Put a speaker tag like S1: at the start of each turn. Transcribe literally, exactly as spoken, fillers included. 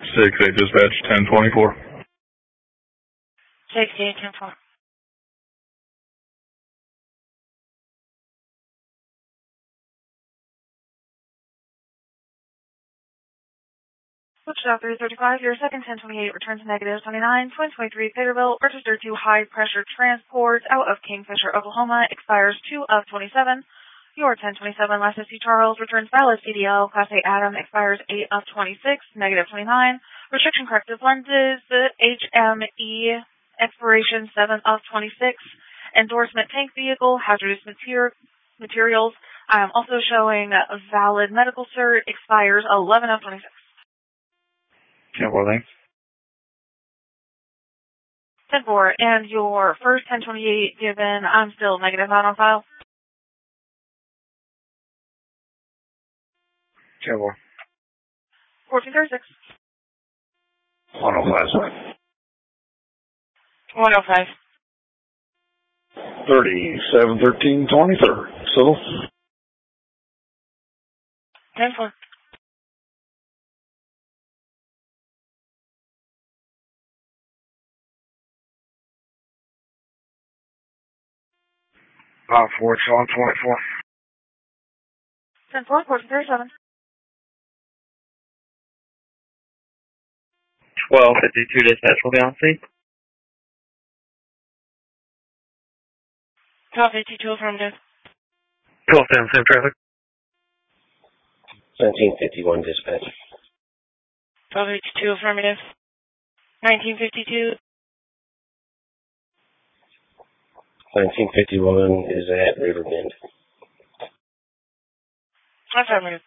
S1: six eight dispatch, ten twenty-four.
S2: six eight, ten four. Switch out three thirty-five, your second ten twenty-eight returns negative twenty-nine, Twin twenty-three Taterville, register to high pressure transport out of Kingfisher, Oklahoma, expires two of twenty-seven. Your ten twenty-seven last S C Charles returns valid C D L, Class A Adam, expires eight of twenty-six, negative twenty-nine. Restriction corrective lenses, H M E, expiration seven of twenty-six. Endorsement tank vehicle, hazardous mater- materials. I am also showing a valid medical cert, expires eleven of twenty-six.
S1: ten four, thanks.
S2: ten four, and your first ten twenty-eight given, I'm still negative out on file.
S1: ten four.
S2: fourteen thirty-six.
S1: one oh five, sorry.
S2: one oh five.
S1: thirty-seven thirteen twenty-third, so.
S2: ten four.
S1: five four, Sean twenty-four.
S2: ten four, fourteen thirty-seven.
S3: twelve fifty-two dispatch will be on scene.
S2: twelve fifty-two affirmative.
S3: twelve ten, same traffic.
S4: nineteen fifty-one dispatch.
S2: twelve fifty-two affirmative. nineteen fifty-two.
S4: nineteen fifty-one is at Riverbend.
S2: Affirmative.